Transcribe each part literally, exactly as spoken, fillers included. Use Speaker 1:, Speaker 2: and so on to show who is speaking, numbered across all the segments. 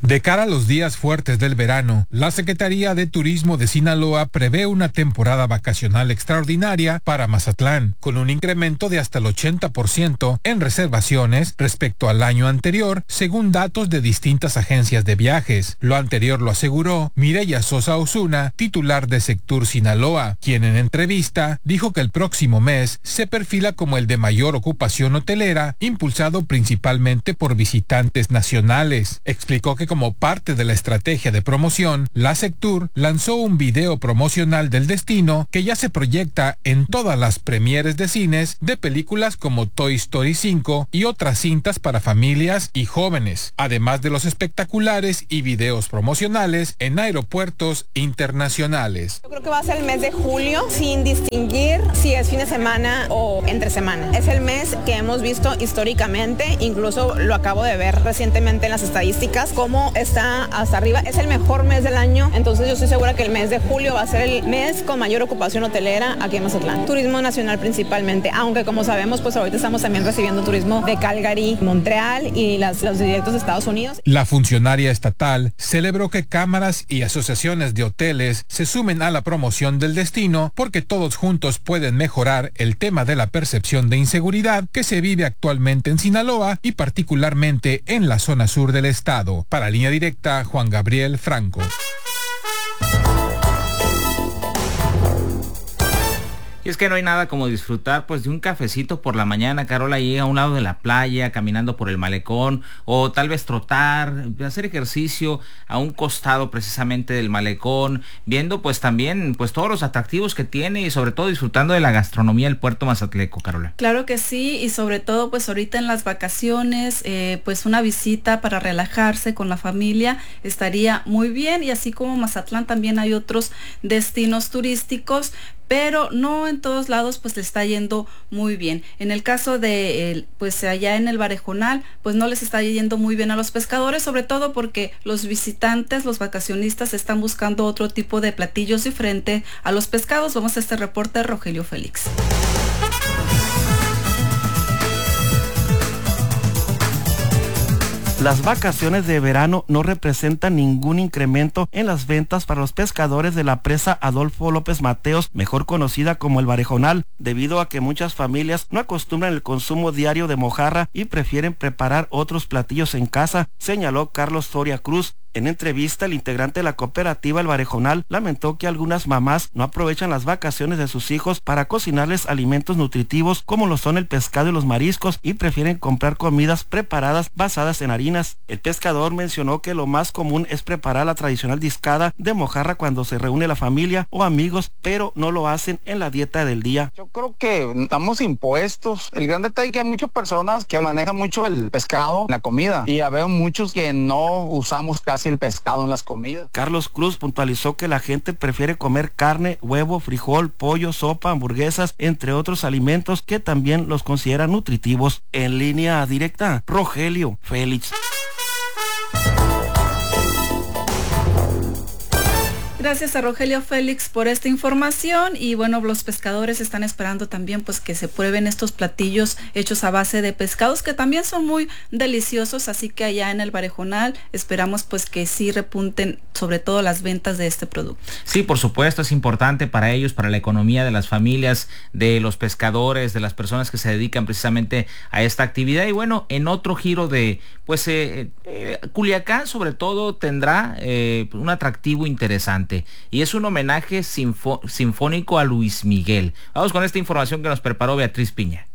Speaker 1: De cara a los días fuertes del verano, la Secretaría de Turismo de Sinaloa prevé una temporada vacacional extraordinaria para Mazatlán, con un incremento de hasta el ochenta por ciento en reservaciones respecto al año anterior, según datos de distintas agencias de viajes. Lo anterior lo aseguró Mireya Sosa Osuna, titular de Sectur Sinaloa, quien en entrevista dijo que el próximo mes se perfila como el de mayor ocupación hotelera, impulsado principalmente por visitantes nacionales. Explicó que como parte de la estrategia de promoción, la Sectur lanzó un video promocional del destino que ya se proyecta en todas las premieres de cines de películas como Toy Story cinco y otras cintas para familias y jóvenes, además de los espectaculares y videos promocionales en aeropuertos internacionales.
Speaker 2: Yo creo que va a ser el mes de julio, sin distinguir si es fin de semana o entre semana. Es el mes que hemos visto históricamente, incluso lo acabo de ver recientemente en las estadísticas, como está hasta arriba. Es el mejor mes del año, entonces yo estoy segura que el mes de julio va a ser el mes con mayor ocupación hotelera aquí en Mazatlán. Turismo nacional principalmente, aunque como sabemos, pues ahorita estamos también recibiendo turismo de Calgary, Montreal y las, los directos de Estados Unidos.
Speaker 1: La funcionaria estatal celebró que cámaras y asociaciones de hoteles se sumen a la promoción del destino porque todos juntos pueden mejorar el tema de la percepción de inseguridad que se vive actualmente en Sinaloa y particularmente en la zona sur del estado. Para Línea Directa, Juan Gabriel Franco.
Speaker 3: Y es que no hay nada como disfrutar pues de un cafecito por la mañana, Carola, ahí a un lado de la playa, caminando por el malecón, o tal vez trotar, hacer ejercicio a un costado precisamente del malecón, viendo pues también pues todos los atractivos que tiene y sobre todo disfrutando de la gastronomía del puerto mazatleco, Carola.
Speaker 4: Claro que sí, y sobre todo pues ahorita en las vacaciones, eh, pues una visita para relajarse con la familia estaría muy bien, y así como Mazatlán también hay otros destinos turísticos, pero no en todos lados pues le está yendo muy bien. En el caso de el, pues allá en el Barejonal, pues no les está yendo muy bien a los pescadores, sobre todo porque los visitantes, los vacacionistas están buscando otro tipo de platillos diferente a los pescados. Vamos a este reporte de Rogelio Félix.
Speaker 5: Las vacaciones de verano no representan ningún incremento en las ventas para los pescadores de la presa Adolfo López Mateos, mejor conocida como el Barejonal, debido a que muchas familias no acostumbran el consumo diario de mojarra y prefieren preparar otros platillos en casa, señaló Carlos Soria Cruz. En entrevista, el integrante de la cooperativa El Barejonal lamentó que algunas mamás no aprovechan las vacaciones de sus hijos para cocinarles alimentos nutritivos como lo son el pescado y los mariscos, y prefieren comprar comidas preparadas basadas en harinas. El pescador mencionó que lo más común es preparar la tradicional discada de mojarra cuando se reúne la familia o amigos, pero no lo hacen en la dieta del día.
Speaker 6: Yo creo que estamos impuestos. El gran detalle es que hay muchas personas que manejan mucho el pescado en la comida, y ya veo muchos que no usamos casi el pescado en las comidas.
Speaker 5: Carlos Cruz puntualizó que la gente prefiere comer carne, huevo, frijol, pollo, sopa, hamburguesas, entre otros alimentos que también los consideran nutritivos. En Línea Directa, Rogelio Félix.
Speaker 4: Gracias a Rogelio Félix por esta información. Y bueno, los pescadores están esperando también pues que se prueben estos platillos hechos a base de pescados, que también son muy deliciosos, así que allá en el Barejonal esperamos pues que sí repunten sobre todo las ventas de este producto.
Speaker 3: Sí, por supuesto, es importante para ellos, para la economía de las familias, de los pescadores, de las personas que se dedican precisamente a esta actividad. Y bueno, en otro giro de pues eh, eh, Culiacán sobre todo tendrá eh, un atractivo interesante, y es un homenaje sinfo- sinfónico a Luis Miguel. Vamos con esta información que nos preparó Beatriz Piña.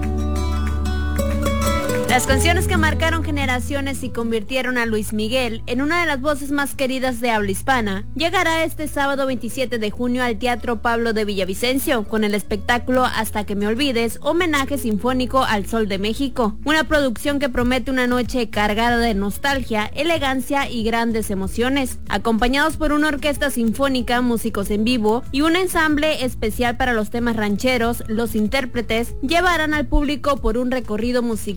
Speaker 7: Las canciones que marcaron generaciones y convirtieron a Luis Miguel en una de las voces más queridas de habla hispana llegará este sábado veintisiete de junio al Teatro Pablo de Villavicencio con el espectáculo Hasta que me olvides, homenaje sinfónico al Sol de México, una producción que promete una noche cargada de nostalgia, elegancia y grandes emociones, acompañados por una orquesta sinfónica, músicos en vivo y un ensamble especial para los temas rancheros. Los intérpretes llevarán al público por un recorrido musical que abarca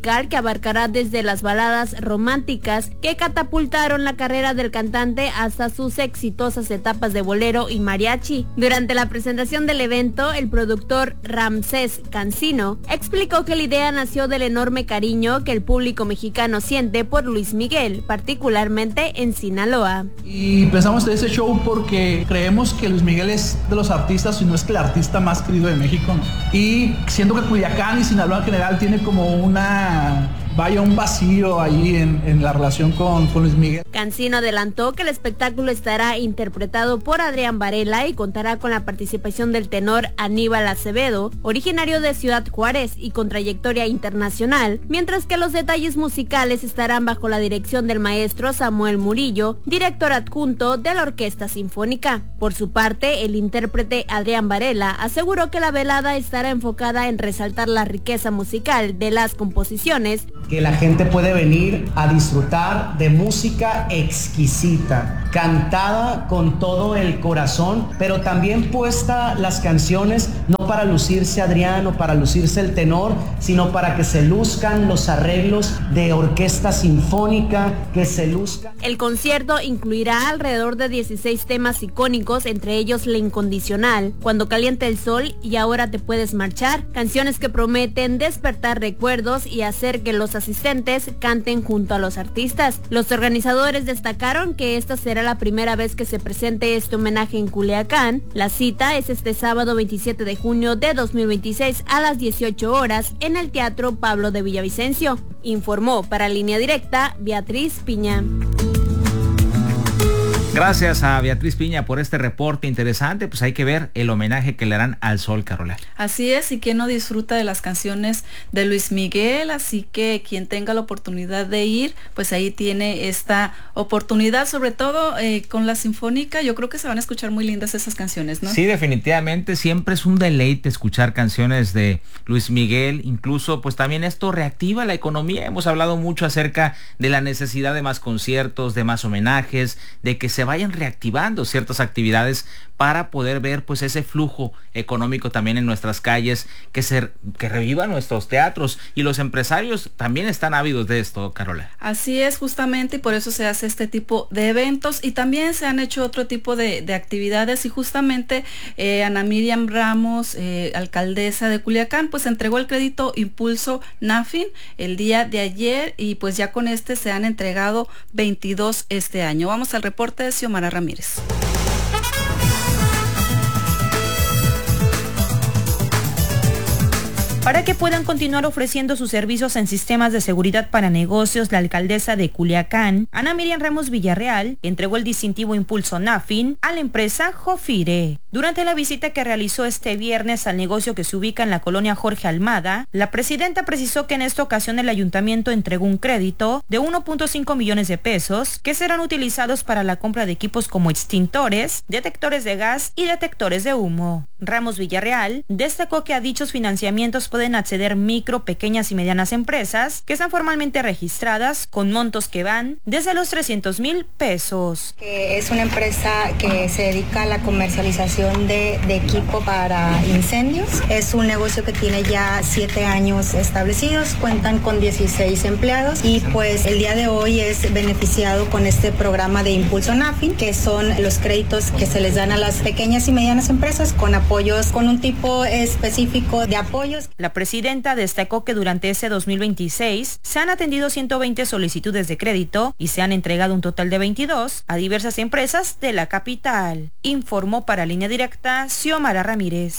Speaker 7: abarcará desde las baladas románticas que catapultaron la carrera del cantante hasta sus exitosas etapas de bolero y mariachi. Durante la presentación del evento, el productor Ramsés Cancino explicó que la idea nació del enorme cariño que el público mexicano siente por Luis Miguel, particularmente en Sinaloa.
Speaker 8: Y pensamos de ese show porque creemos que Luis Miguel es de los artistas, si no es que el artista más querido de México, ¿no? Y siento que Culiacán y Sinaloa en general tiene como una... vaya un vacío ahí en, en la relación con, con Luis Miguel.
Speaker 7: Cancino adelantó que el espectáculo estará interpretado por Adrián Varela y contará con la participación del tenor Aníbal Acevedo, originario de Ciudad Juárez y con trayectoria internacional, mientras que los detalles musicales estarán bajo la dirección del maestro Samuel Murillo, director adjunto de la Orquesta Sinfónica. Por su parte, el intérprete Adrián Varela aseguró que la velada estará enfocada en resaltar la riqueza musical de las composiciones,
Speaker 9: que la gente puede venir a disfrutar de música exquisita, cantada con todo el corazón, pero también puesta las canciones no para lucirse Adrián o para lucirse el tenor, sino para que se luzcan los arreglos de orquesta sinfónica, que se luzcan.
Speaker 7: El concierto incluirá alrededor de dieciséis temas icónicos, entre ellos La Incondicional, Cuando calienta el sol y Ahora te puedes marchar, canciones que prometen despertar recuerdos y hacer que los asistentes canten junto a los artistas. Los organizadores destacaron que esta será la primera vez que se presente este homenaje en Culiacán. La cita es este sábado veintisiete de junio de dos mil veintiséis a las dieciocho horas en el Teatro Pablo de Villavicencio. Informó para Línea Directa Beatriz Piña.
Speaker 3: Gracias a Beatriz Piña por este reporte interesante. Pues hay que ver el homenaje que le harán al sol, Carola.
Speaker 4: Así es, y quien no disfruta de las canciones de Luis Miguel, así que quien tenga la oportunidad de ir, pues ahí tiene esta oportunidad, sobre todo eh, con la Sinfónica. Yo creo que se van a escuchar muy lindas esas canciones, ¿no?
Speaker 3: Sí, definitivamente, siempre es un deleite escuchar canciones de Luis Miguel. Incluso, pues también esto reactiva la economía. Hemos hablado mucho acerca de la necesidad de más conciertos, de más homenajes, de que se vayan reactivando ciertas actividades para poder ver pues ese flujo económico también en nuestras calles, que se que reviva nuestros teatros, y los empresarios también están ávidos de esto, Carola.
Speaker 4: Así es, justamente, y por eso se hace este tipo de eventos, y también se han hecho otro tipo de, de actividades, y justamente eh, Ana Miriam Ramos, eh, alcaldesa de Culiacán, pues entregó el crédito Impulso Nafin el día de ayer, y pues ya con este se han entregado veintidós este año. Vamos al reporte de Xiomara Ramírez.
Speaker 10: Para que puedan continuar ofreciendo sus servicios en sistemas de seguridad para negocios, la alcaldesa de Culiacán, Ana Miriam Ramos Villarreal, entregó el distintivo Impulso Nafin a la empresa Jofire. Durante la visita que realizó este viernes al negocio que se ubica en la colonia Jorge Almada, la presidenta precisó que en esta ocasión el ayuntamiento entregó un crédito de uno punto cinco millones de pesos que serán utilizados para la compra de equipos como extintores, detectores de gas y detectores de humo. Ramos Villarreal destacó que a dichos financiamientos pueden acceder micro, pequeñas y medianas empresas que están formalmente registradas con montos que van desde los trescientos mil pesos.
Speaker 11: Es una empresa que se dedica a la comercialización de, de equipo para incendios. Es un negocio que tiene ya siete años establecidos, cuentan con dieciséis empleados, y pues el día de hoy es beneficiado con este programa de Impulso Nafin, que son los créditos que se les dan a las pequeñas y medianas empresas con apoyos, con un tipo específico de apoyos.
Speaker 10: La presidenta destacó que durante ese dos mil veintiséis se han atendido ciento veinte solicitudes de crédito y se han entregado un total de veintidós a diversas empresas de la capital. Informó para Línea Directa Xiomara Ramírez.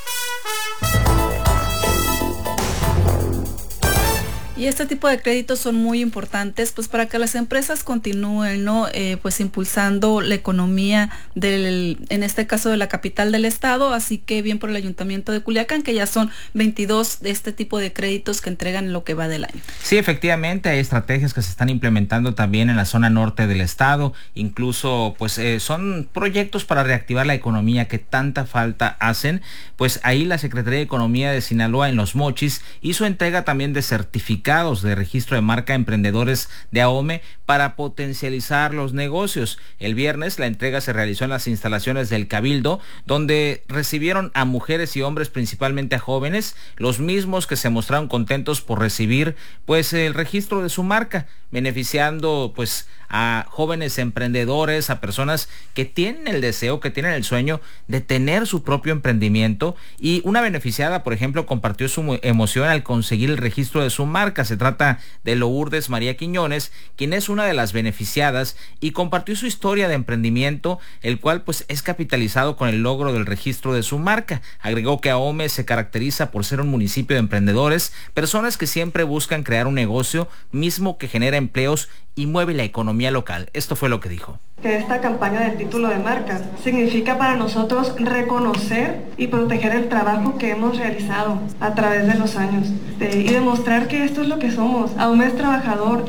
Speaker 4: Y este tipo de créditos son muy importantes pues para que las empresas continúen, ¿no? Eh, pues impulsando la economía del, en este caso de la capital del estado, así que bien por el ayuntamiento de Culiacán, que ya son veintidós de este tipo de créditos que entregan en lo que va del año.
Speaker 3: Sí, efectivamente, hay estrategias que se están implementando también en la zona norte del estado, incluso pues eh, son proyectos para reactivar la economía que tanta falta hacen. Pues ahí la Secretaría de Economía de Sinaloa en Los Mochis hizo entrega también de certificados certificados de registro de marca emprendedores de AOME para potencializar los negocios. El viernes la entrega se realizó en las instalaciones del Cabildo, donde recibieron a mujeres y hombres, principalmente a jóvenes, los mismos que se mostraron contentos por recibir pues el registro de su marca, beneficiando pues a jóvenes emprendedores, a personas que tienen el deseo, que tienen el sueño de tener su propio emprendimiento. Y una beneficiada, por ejemplo, compartió su emoción al conseguir el registro de su marca. Se trata de Lourdes María Quiñones, quien es una de las beneficiadas, y compartió su historia de emprendimiento, el cual pues es capitalizado con el logro del registro de su marca. Agregó que AOME se caracteriza por ser un municipio de emprendedores, personas que siempre buscan crear un negocio mismo que genera empleos y mueve la economía local. Esto fue lo que dijo.
Speaker 12: Que esta campaña del título de marca significa para nosotros reconocer y proteger el trabajo que hemos realizado a través de los años y demostrar que esto es lo que somos. AOME es trabajador.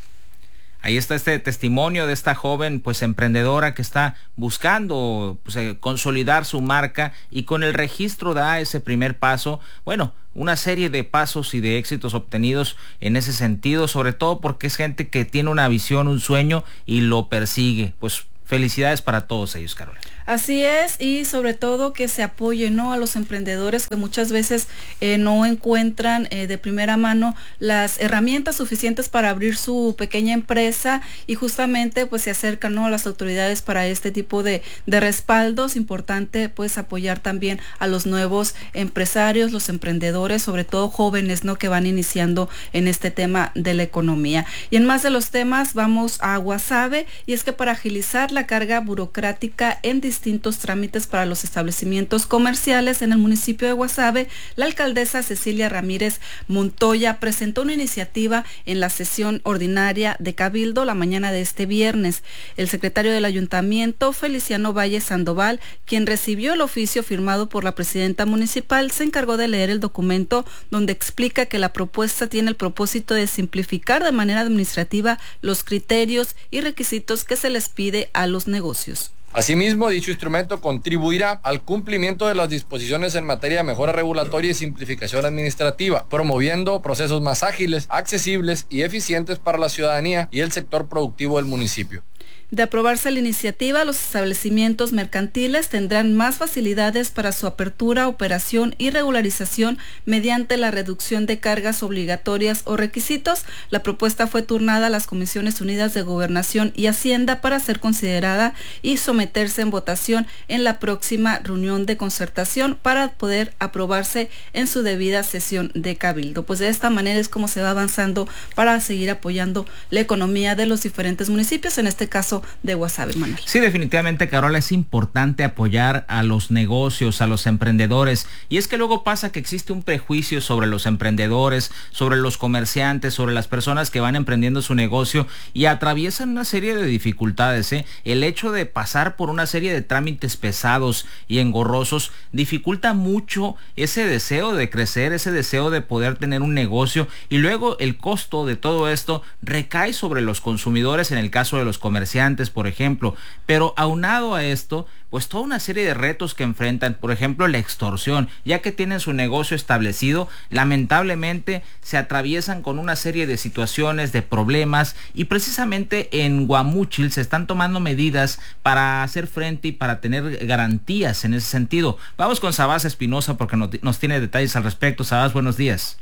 Speaker 3: Ahí está este testimonio de esta joven pues emprendedora que está buscando pues, eh, consolidar su marca, y con el registro da ese primer paso. Bueno, una serie de pasos y de éxitos obtenidos en ese sentido, sobre todo porque es gente que tiene una visión, un sueño y lo persigue. Pues felicidades para todos ellos, Carolina.
Speaker 4: Así es, y sobre todo que se apoye, ¿no?, a los emprendedores que muchas veces eh, no encuentran eh, de primera mano las herramientas suficientes para abrir su pequeña empresa, y justamente pues se acercan, ¿no?, a las autoridades para este tipo de, de respaldos. Importante pues apoyar también a los nuevos empresarios, los emprendedores, sobre todo jóvenes, ¿no?, que van iniciando en este tema de la economía. Y en más de los temas vamos a Guasave, y es que para agilizar la carga burocrática en distintos trámites para los establecimientos comerciales en el municipio de Guasave, la alcaldesa Cecilia Ramírez Montoya presentó una iniciativa en la sesión ordinaria de Cabildo la mañana de este viernes. El secretario del ayuntamiento, Feliciano Valle Sandoval, quien recibió el oficio firmado por la presidenta municipal, se encargó de leer el documento, donde explica que la propuesta tiene el propósito de simplificar de manera administrativa los criterios y requisitos que se les pide a los negocios.
Speaker 13: Asimismo, dicho instrumento contribuirá al cumplimiento de las disposiciones en materia de mejora regulatoria y simplificación administrativa, promoviendo procesos más ágiles, accesibles y eficientes para la ciudadanía y el sector productivo del municipio.
Speaker 4: De aprobarse la iniciativa, los establecimientos mercantiles tendrán más facilidades para su apertura, operación y regularización mediante la reducción de cargas obligatorias o requisitos. La propuesta fue turnada a las Comisiones Unidas de Gobernación y Hacienda para ser considerada y someterse en votación en la próxima reunión de concertación para poder aprobarse en su debida sesión de Cabildo. Pues de esta manera es como se va avanzando para seguir apoyando la economía de los diferentes municipios, en este caso de Guasave, Manuel.
Speaker 3: Sí, definitivamente, Carola, es importante apoyar a los negocios, a los emprendedores, y es que luego pasa que existe un prejuicio sobre los emprendedores, sobre los comerciantes, sobre las personas que van emprendiendo su negocio y atraviesan una serie de dificultades, ¿eh? El hecho de pasar por una serie de trámites pesados y engorrosos dificulta mucho ese deseo de crecer, ese deseo de poder tener un negocio, y luego el costo de todo esto recae sobre los consumidores en el caso de los comerciantes, por ejemplo. Pero aunado a esto, pues toda una serie de retos que enfrentan, por ejemplo la extorsión, ya que tienen su negocio establecido, lamentablemente se atraviesan con una serie de situaciones, de problemas, y precisamente en Guamúchil se están tomando medidas para hacer frente y para tener garantías en ese sentido. Vamos con Sabás Espinosa porque nos tiene detalles al respecto. Sabás, buenos días.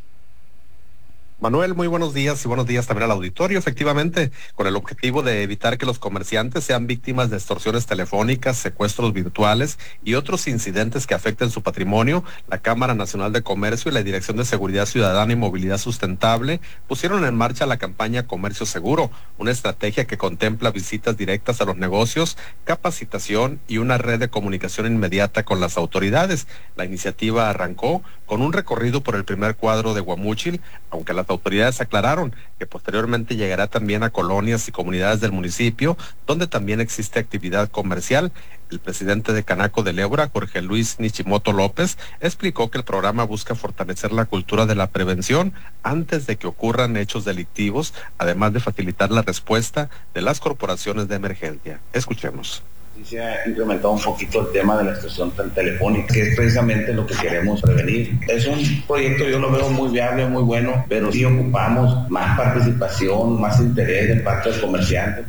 Speaker 14: Manuel, muy buenos días y buenos días también al auditorio. Efectivamente, con el objetivo de evitar que los comerciantes sean víctimas de extorsiones telefónicas, secuestros virtuales y otros incidentes que afecten su patrimonio, la Cámara Nacional de Comercio y la Dirección de Seguridad Ciudadana y Movilidad Sustentable pusieron en marcha la campaña Comercio Seguro, una estrategia que contempla visitas directas a los negocios, capacitación y una red de comunicación inmediata con las autoridades. La iniciativa arrancó con un recorrido por el primer cuadro de Guamúchil, aunque las autoridades aclararon que posteriormente llegará también a colonias y comunidades del municipio, donde también existe actividad comercial. El presidente de Canaco del Ébora, Jorge Luis Nishimoto López, explicó que el programa busca fortalecer la cultura de la prevención antes de que ocurran hechos delictivos, además de facilitar la respuesta de las corporaciones de emergencia. Escuchemos.
Speaker 15: Sí se ha incrementado un poquito el tema de la extorsión telefónica, que es precisamente lo que queremos prevenir. Es un proyecto, yo lo veo muy viable, muy bueno, pero sí ocupamos más participación, más interés de parte del comerciante.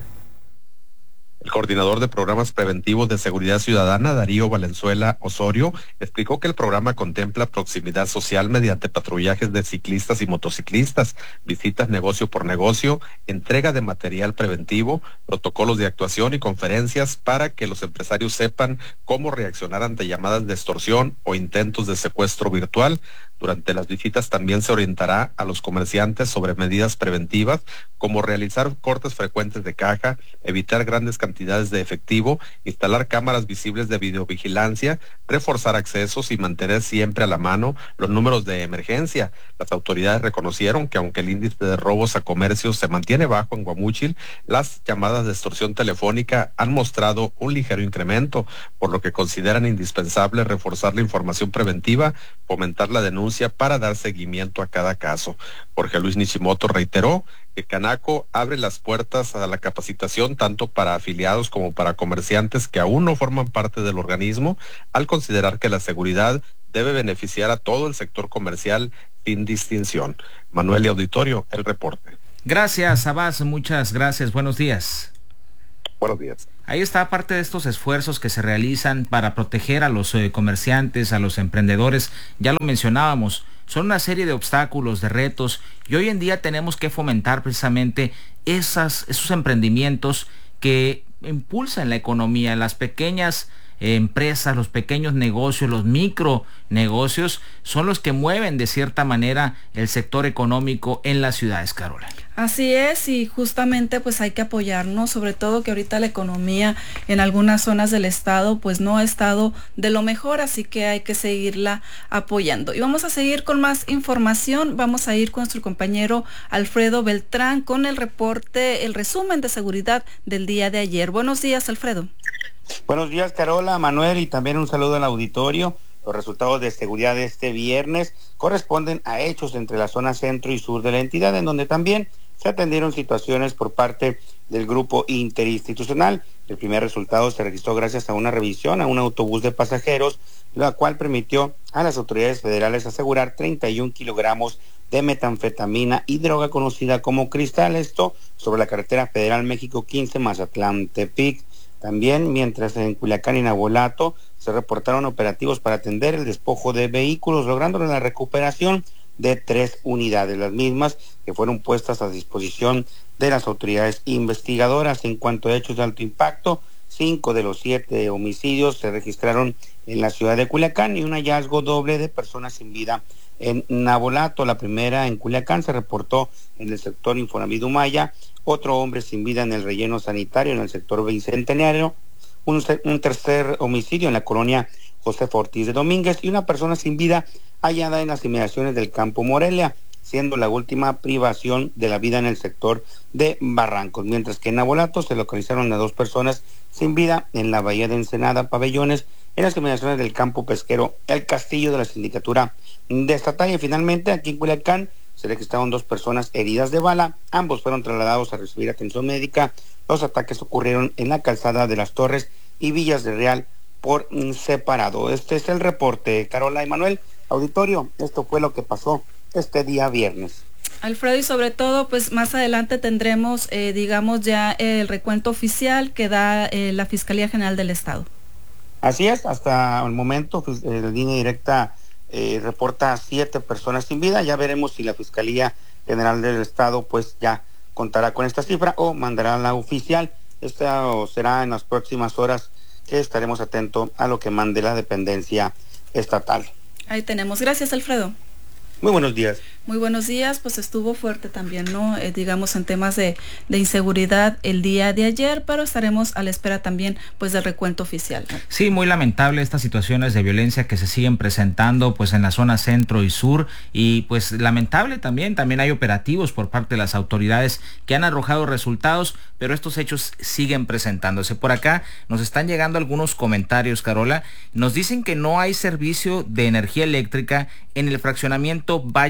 Speaker 14: El coordinador de programas preventivos de seguridad ciudadana, Darío Valenzuela Osorio, explicó que el programa contempla proximidad social mediante patrullajes de ciclistas y motociclistas, visitas negocio por negocio, entrega de material preventivo, protocolos de actuación y conferencias para que los empresarios sepan cómo reaccionar ante llamadas de extorsión o intentos de secuestro virtual. Durante las visitas también se orientará a los comerciantes sobre medidas preventivas, como realizar cortes frecuentes de caja, evitar grandes cantidades de efectivo, instalar cámaras visibles de videovigilancia, reforzar accesos y mantener siempre a la mano los números de emergencia. Las autoridades reconocieron que aunque el índice de robos a comercios se mantiene bajo en Guamúchil, las llamadas de extorsión telefónica han mostrado un ligero incremento, por lo que consideran indispensable reforzar la información preventiva, fomentar la denuncia para dar seguimiento a cada caso. Jorge Luis Nishimoto reiteró que Canaco abre las puertas a la capacitación tanto para afiliados como para comerciantes que aún no forman parte del organismo, al considerar que la seguridad debe beneficiar a todo el sector comercial sin distinción. Manuel y Auditorio, el reporte.
Speaker 3: Gracias, Abbas, muchas gracias, buenos días.
Speaker 14: Buenos días.
Speaker 3: Ahí está parte de estos esfuerzos que se realizan para proteger a los eh, comerciantes, a los emprendedores. Ya lo mencionábamos, son una serie de obstáculos, de retos, y hoy en día tenemos que fomentar precisamente esas, esos emprendimientos que impulsan la economía, las pequeñas eh, empresas, los pequeños negocios, los micronegocios, son los que mueven de cierta manera el sector económico en las ciudades, Carola.
Speaker 4: Así es, y justamente pues hay que apoyarnos, sobre todo que ahorita la economía en algunas zonas del estado pues no ha estado de lo mejor, así que hay que seguirla apoyando. Y vamos a seguir con más información, vamos a ir con nuestro compañero Alfredo Beltrán con el reporte, el resumen de seguridad del día de ayer. Buenos días, Alfredo.
Speaker 16: Buenos días, Carola, Manuel, y también un saludo al auditorio. Los resultados de seguridad de este viernes corresponden a hechos entre la zona centro y sur de la entidad, en donde también se atendieron situaciones por parte del grupo interinstitucional. El primer resultado se registró gracias a una revisión a un autobús de pasajeros, la cual permitió a las autoridades federales asegurar treinta y un kilogramos de metanfetamina y droga conocida como cristal, esto sobre la carretera federal México quince Mazatlán-Tepic. También, mientras en Culiacán y Navolato se reportaron operativos para atender el despojo de vehículos, logrando la recuperación de tres unidades, las mismas que fueron puestas a disposición de las autoridades investigadoras. En cuanto a hechos de alto impacto, cinco de los siete homicidios se registraron en la ciudad de Culiacán y un hallazgo doble de personas sin vida en Navolato. La primera en Culiacán se reportó en el sector Infonavit Humaya, otro hombre sin vida en el relleno sanitario en el sector Bicentenario, un, un tercer homicidio en la colonia José Ortiz de Domínguez y una persona sin vida hallada en las inmediaciones del Campo Morelia, siendo la última privación de la vida en el sector de Barrancos, mientras que en Navolato se localizaron a dos personas sin vida en la bahía de Ensenada, Pabellones, en las inmediaciones del campo pesquero El Castillo de la Sindicatura de Estatal. Y finalmente aquí en Culiacán se registraron dos personas heridas de bala, ambos fueron trasladados a recibir atención médica. Los ataques ocurrieron en la calzada de las Torres y Villas de Real por separado. Este es el reporte, Carola y Manuel. Auditorio, esto fue lo que pasó este día viernes.
Speaker 4: Alfredo, y sobre todo, pues más adelante tendremos, eh, digamos, ya el recuento oficial que da eh, la Fiscalía General del Estado.
Speaker 16: Así es, hasta el momento, pues, eh, la línea directa eh, reporta siete personas sin vida. Ya veremos si la Fiscalía General del Estado, pues, ya contará con esta cifra o mandará la oficial. Esto será en las próximas horas que estaremos atentos a lo que mande la dependencia estatal.
Speaker 4: Ahí tenemos. Gracias, Alfredo.
Speaker 16: Muy buenos días.
Speaker 4: Muy buenos días, pues estuvo fuerte también, ¿no? Eh, digamos en temas de, de inseguridad el día de ayer, pero estaremos a la espera también pues del recuento oficial, ¿no?
Speaker 3: Sí, muy lamentable estas situaciones de violencia que se siguen presentando pues en la zona centro y sur, y pues lamentable también, también hay operativos por parte de las autoridades que han arrojado resultados, pero estos hechos siguen presentándose. Por acá nos están llegando algunos comentarios, Carola, nos dicen que no hay servicio de energía eléctrica en el fraccionamiento Valle Bonito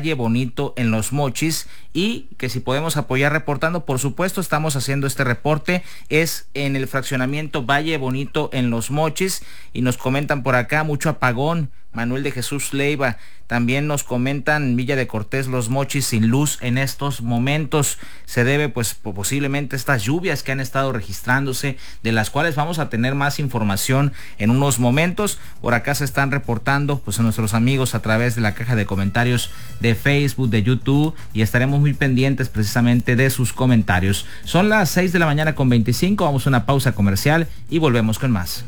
Speaker 3: Bonito en Los Mochis, y que si podemos apoyar reportando, por supuesto estamos haciendo este reporte, es en el fraccionamiento Valle Bonito en Los Mochis, y nos comentan por acá mucho apagón. Manuel de Jesús Leiva, también nos comentan Villa de Cortés, Los Mochis sin luz en estos momentos. Se debe pues posiblemente a estas lluvias que han estado registrándose, de las cuales vamos a tener más información en unos momentos. Por acá se están reportando pues a nuestros amigos a través de la caja de comentarios de Facebook, de YouTube, y estaremos muy pendientes precisamente de sus comentarios. Son las seis de la mañana con veinticinco, vamos a una pausa comercial y volvemos con más.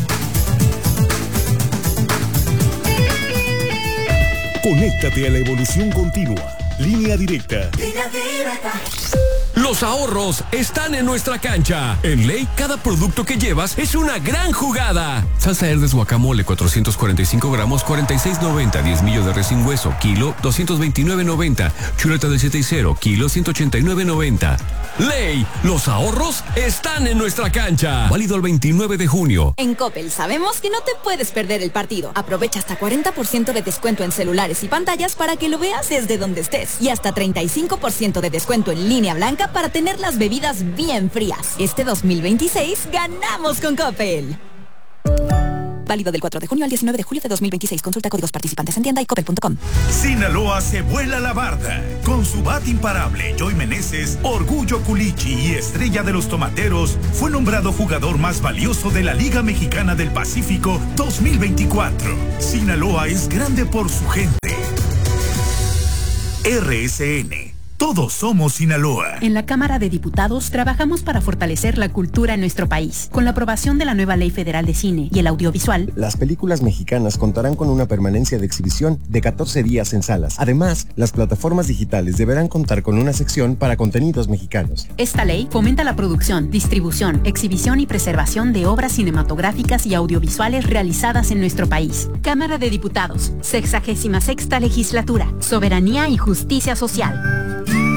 Speaker 17: Conéctate a la evolución continua. Línea directa.
Speaker 18: Línea directa.
Speaker 17: Los ahorros están en nuestra cancha. En Ley, cada producto que llevas es una gran jugada. Salsa Herdes guacamole, cuatrocientos cuarenta y cinco gramos, cuarenta y seis noventa. diez millos de res sin hueso, kilo, doscientos veintinueve noventa. Chuleta del siete y cero, kilo, ciento ochenta y nueve noventa. Ley, los ahorros están en nuestra cancha. Válido el veintinueve de junio.
Speaker 19: En Coppel sabemos que no te puedes perder el partido. Aprovecha hasta cuarenta por ciento de descuento en celulares y pantallas para que lo veas desde donde estés. Y hasta treinta y cinco por ciento de descuento en línea blanca para tener las bebidas bien frías. Este dos mil veintiséis ganamos con Coppel. Válido del cuatro de junio al diecinueve de julio de dos mil veintiséis. Consulta códigos participantes en tienda y coppel punto com.
Speaker 20: Sinaloa se vuela la barda. Con su bat imparable, Joy Meneses, Orgullo Culichi y estrella de los tomateros, fue nombrado jugador más valioso de la Liga Mexicana del Pacífico dos mil veinticuatro. Sinaloa es grande por su gente. R S N. Todos somos Sinaloa.
Speaker 21: En la Cámara de Diputados trabajamos para fortalecer la cultura en nuestro país. Con la aprobación de la nueva Ley Federal de Cine y el Audiovisual,
Speaker 22: las películas mexicanas contarán con una permanencia de exhibición de catorce días en salas. Además, las plataformas digitales deberán contar con una sección para contenidos mexicanos.
Speaker 21: Esta ley fomenta la producción, distribución, exhibición y preservación de obras cinematográficas y audiovisuales realizadas en nuestro país. Cámara de Diputados, sexagésima sexta legislatura, soberanía y justicia social.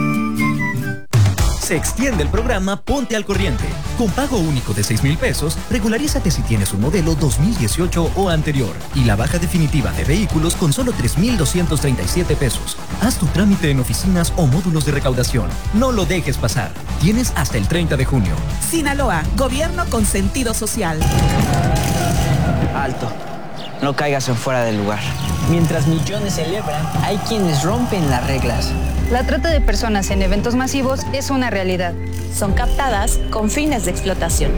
Speaker 23: Se extiende el programa Ponte al Corriente. Con pago único de seis mil pesos, regularízate si tienes un modelo dos mil dieciocho o anterior. Y la baja definitiva de vehículos con solo tres mil doscientos treinta y siete pesos. Haz tu trámite en oficinas o módulos de recaudación. No lo dejes pasar. Tienes hasta el treinta de junio.
Speaker 24: Sinaloa, gobierno con sentido social.
Speaker 25: Alto. No caigas en fuera del lugar. Mientras millones celebran, hay quienes rompen las reglas.
Speaker 26: La trata de personas en eventos masivos es una realidad.
Speaker 27: Son captadas con fines de explotación.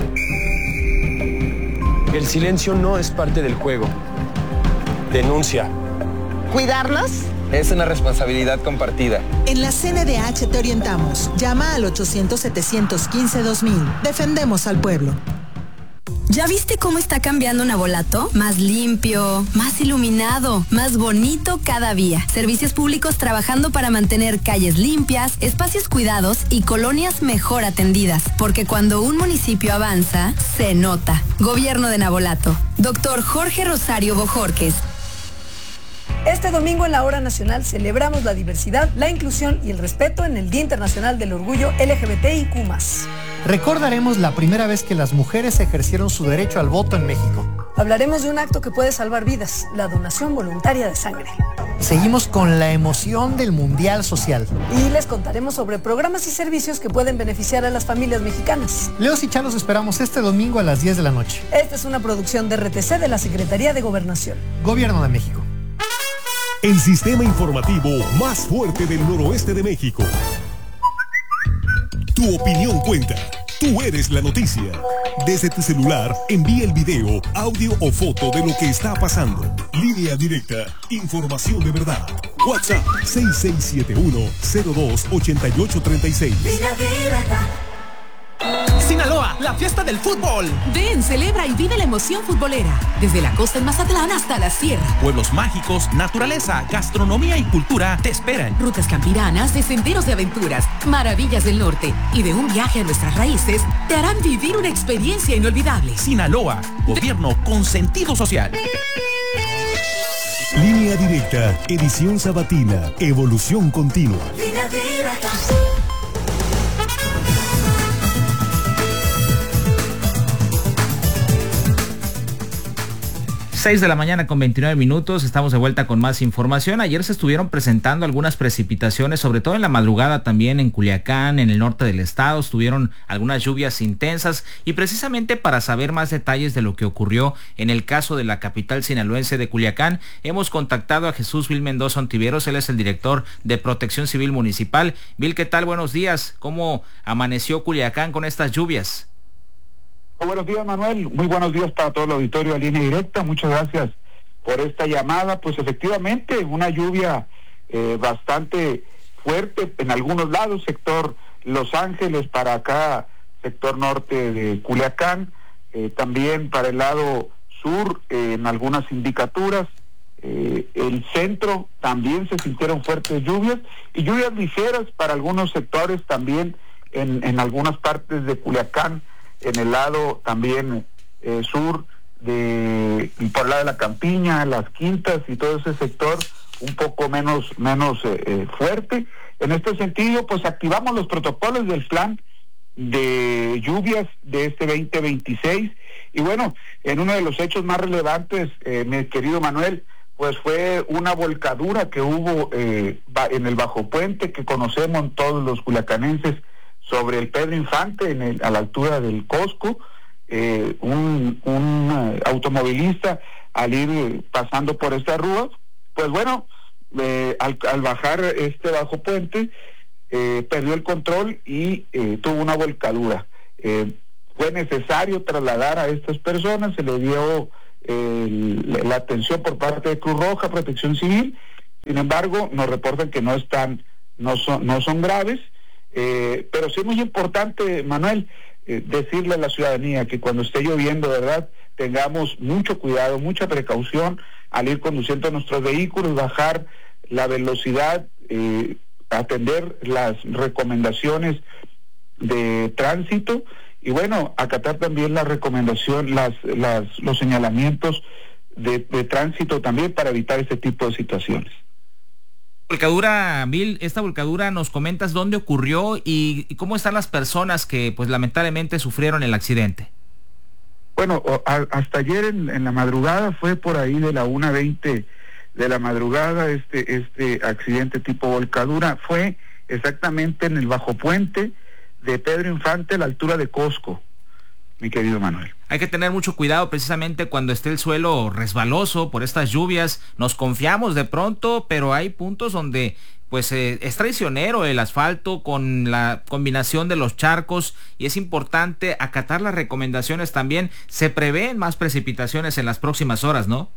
Speaker 28: El silencio no es parte del juego. Denuncia.
Speaker 29: ¿Cuidarlas?
Speaker 28: Es una responsabilidad compartida.
Speaker 29: En la C N D H te orientamos. Llama al ochocientos, setecientos quince, dos mil. Defendemos al pueblo.
Speaker 19: ¿Ya viste cómo está cambiando Navolato? Más limpio, más iluminado, más bonito cada día. Servicios públicos trabajando para mantener calles limpias, espacios cuidados y colonias mejor atendidas. Porque cuando un municipio avanza, se nota. Gobierno de Navolato. Doctor Jorge Rosario Bojorques.
Speaker 30: Este domingo en la Hora Nacional celebramos la diversidad, la inclusión y el respeto en el Día Internacional del Orgullo L G B T I Q más.
Speaker 31: Recordaremos la primera vez que las mujeres ejercieron su derecho al voto en México.
Speaker 30: Hablaremos de un acto que puede salvar vidas, la donación voluntaria de sangre.
Speaker 31: Seguimos con la emoción del Mundial Social.
Speaker 30: Y les contaremos sobre programas y servicios que pueden beneficiar a las familias mexicanas.
Speaker 31: Leos y Chá los esperamos este domingo a las diez de la noche.
Speaker 30: Esta es una producción de R T C de la Secretaría de Gobernación.
Speaker 31: Gobierno de México.
Speaker 17: El sistema informativo más fuerte del noroeste de México. Tu opinión cuenta. Tú eres la noticia. Desde tu celular, envía el video, audio o foto de lo que está pasando. Línea directa. Información de verdad. WhatsApp seis seis siete uno, cero dos, ocho ocho tres seis.
Speaker 18: Línea directa.
Speaker 24: Sinaloa, la fiesta del fútbol. Ven, celebra y vive la emoción futbolera. Desde la costa en Mazatlán hasta la sierra.
Speaker 23: Pueblos mágicos, naturaleza, gastronomía y cultura te esperan.
Speaker 24: Rutas campiranas, de senderos de aventuras, maravillas del norte y de un viaje a nuestras raíces te harán vivir una experiencia inolvidable.
Speaker 23: Sinaloa, gobierno con sentido social.
Speaker 17: Línea directa, edición sabatina, evolución continua.
Speaker 18: Línea directa.
Speaker 3: seis de la mañana con veintinueve minutos, estamos de vuelta con más información. Ayer se estuvieron presentando algunas precipitaciones, sobre todo en la madrugada también en Culiacán, en el norte del estado, estuvieron algunas lluvias intensas y precisamente para saber más detalles de lo que ocurrió en el caso de la capital sinaloense de Culiacán, hemos contactado a Jesús Vil Mendoza Ontiveros, él es el director de Protección Civil Municipal. Vil, ¿qué tal? Buenos días. ¿Cómo amaneció Culiacán con estas lluvias?
Speaker 1: Buenos días, Manuel. Muy buenos días para todo el auditorio de Línea Directa. Muchas gracias por esta llamada. Pues efectivamente, una lluvia eh, bastante fuerte en algunos lados, sector Los Ángeles, para acá, sector norte de Culiacán, eh, también para el lado sur, eh, en algunas sindicaturas. Eh, el centro también se sintieron fuertes lluvias y lluvias ligeras para algunos sectores también en, en algunas partes de Culiacán, en el lado también eh, sur de por el lado de la Campiña, las Quintas y todo ese sector un poco menos menos eh, eh, fuerte. En este sentido, pues activamos los protocolos del plan de lluvias de este veinte veintiséis y bueno, en uno de los hechos más relevantes, eh, mi querido Manuel, pues fue una volcadura que hubo eh, en el Bajo Puente que conocemos todos los culiacanenses, sobre el Pedro Infante, en el, a la altura del Costco. eh, un, un uh, automovilista al ir pasando por esta rúa, pues bueno, eh, al, al bajar este Bajo Puente, eh, perdió el control y eh, tuvo una volcadura. Eh, fue necesario trasladar a estas personas, se le dio eh, la atención por parte de Cruz Roja, Protección Civil. Sin embargo, nos reportan que no están, no son, no son graves. Eh, pero sí es muy importante, Manuel, eh, decirle a la ciudadanía que cuando esté lloviendo, ¿verdad?, tengamos mucho cuidado, mucha precaución al ir conduciendo nuestros vehículos, bajar la velocidad, eh, atender las recomendaciones de tránsito y bueno, acatar también la recomendación, las, las, los señalamientos de, de tránsito también para evitar este tipo de situaciones.
Speaker 3: Volcadura, Vil, esta volcadura, nos comentas dónde ocurrió y, y cómo están las personas que pues lamentablemente sufrieron el accidente.
Speaker 1: Bueno, a, hasta ayer en, en la madrugada, fue por ahí de la una veinte de la madrugada este este accidente tipo volcadura, fue exactamente en el Bajo Puente de Pedro Infante a la altura de Costco, mi querido Manuel.
Speaker 3: Hay que tener mucho cuidado precisamente cuando esté el suelo resbaloso por estas lluvias. Nos confiamos de pronto, pero hay puntos donde pues eh, es traicionero el asfalto con la combinación de los charcos y es importante acatar las recomendaciones también. Se prevén más precipitaciones en las próximas horas, ¿no?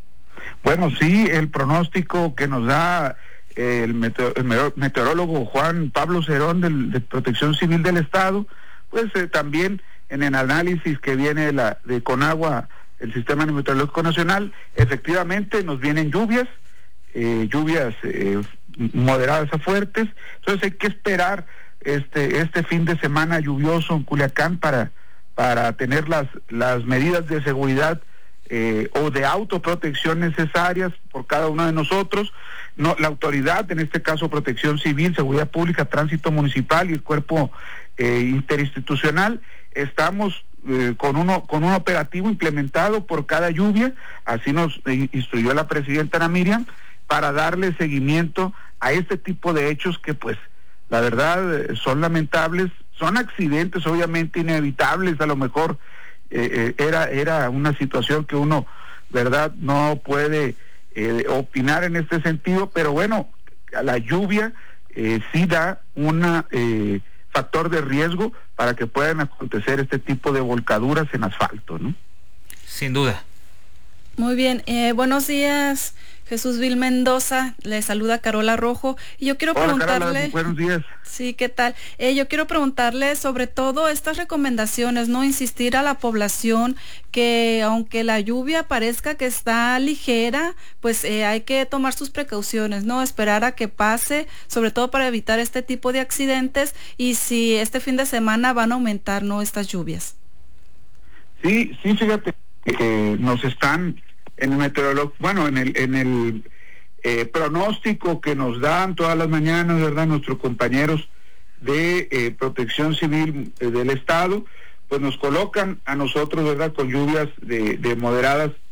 Speaker 1: Bueno, sí, el pronóstico que nos da el, meteor, el meteorólogo Juan Pablo Cerón del, de Protección Civil del Estado, pues eh, también en el análisis que viene de, la, de Conagua, el Sistema Meteorológico Nacional, efectivamente nos vienen lluvias, eh, lluvias eh, moderadas a fuertes, entonces hay que esperar este este fin de semana lluvioso en Culiacán para para tener las las medidas de seguridad eh, o de autoprotección necesarias por cada uno de nosotros. No, la autoridad, en este caso Protección Civil, Seguridad Pública, Tránsito Municipal y el cuerpo eh, interinstitucional, estamos eh, con uno con un operativo implementado por cada lluvia, así nos eh, instruyó la presidenta Ana Miriam, para darle seguimiento a este tipo de hechos que pues la verdad eh, son lamentables, son accidentes obviamente inevitables, a lo mejor eh, eh, era era una situación que uno, verdad, no puede eh, opinar en este sentido, pero bueno, la lluvia eh, sí da una eh, factor de riesgo para que puedan acontecer este tipo de volcaduras en asfalto, ¿no?
Speaker 3: Sin duda.
Speaker 4: Muy bien, eh, buenos días, Jesús Vil Mendoza, le saluda Carola Rojo, y yo quiero
Speaker 1: Hola,
Speaker 4: preguntarle...
Speaker 1: Carola, buenos días.
Speaker 4: Sí, ¿qué tal? Eh, yo quiero preguntarle sobre todo estas recomendaciones, no insistir a la población que aunque la lluvia parezca que está ligera, pues eh, hay que tomar sus precauciones, ¿no? Esperar a que pase, sobre todo para evitar este tipo de accidentes, y si este fin de semana van a aumentar, ¿no?, estas lluvias.
Speaker 1: Sí, sí, fíjate que nos están en el meteorólogo, bueno, en el en el eh, pronóstico que nos dan todas las mañanas, ¿verdad?, nuestros compañeros de eh, Protección Civil eh, del Estado, pues nos colocan a nosotros, ¿verdad?, con lluvias de, de moderadas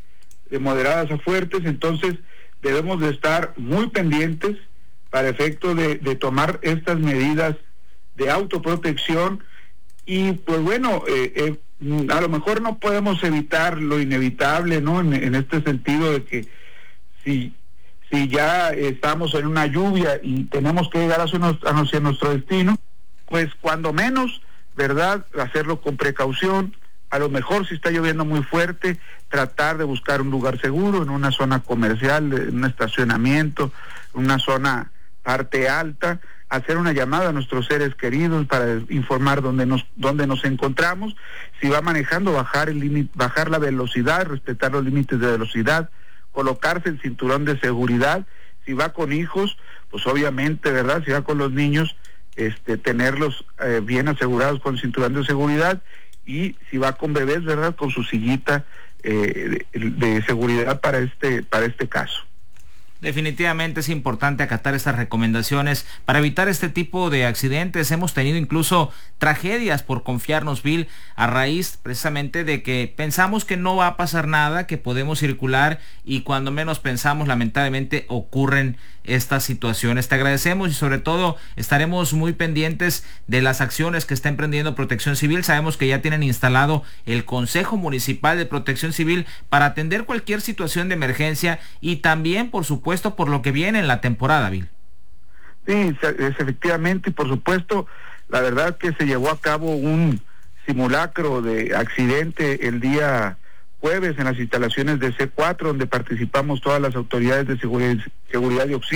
Speaker 1: de moderadas a fuertes, entonces debemos de estar muy pendientes para efecto de, de tomar estas medidas de autoprotección. Y pues bueno, eh, eh, a lo mejor no podemos evitar lo inevitable, ¿no? En, en este sentido de que si, si ya estamos en una lluvia y tenemos que llegar hacia, nos, hacia nuestro destino, pues cuando menos, ¿verdad?, hacerlo con precaución. A lo mejor si está lloviendo muy fuerte, tratar de buscar un lugar seguro, en una zona comercial, en un estacionamiento, una zona parte alta, hacer una llamada a nuestros seres queridos para informar dónde nos dónde nos encontramos. Si va manejando, bajar el límite, bajar la velocidad, respetar los límites de velocidad, colocarse el cinturón de seguridad. Si va con hijos, pues obviamente, ¿verdad?, si va con los niños, este tenerlos eh, bien asegurados con el cinturón de seguridad. Y si va con bebés, ¿verdad?, con su sillita eh, de, de seguridad para este para este caso.
Speaker 3: Definitivamente es importante acatar estas recomendaciones para evitar este tipo de accidentes. Hemos tenido incluso tragedias por confiarnos, Bill, a raíz precisamente de que pensamos que no va a pasar nada, que podemos circular, y cuando menos pensamos, lamentablemente ocurren estas situaciones. Te agradecemos y sobre todo estaremos muy pendientes de las acciones que está emprendiendo Protección Civil. Sabemos que ya tienen instalado el Consejo Municipal de Protección Civil para atender cualquier situación de emergencia y también, por supuesto, por lo que viene en la temporada, Bill.
Speaker 1: Sí, es efectivamente, y por supuesto, la verdad que se llevó a cabo un simulacro de accidente el día jueves en las instalaciones de C cuatro, donde participamos todas las autoridades de seguridad, seguridad y auxilio.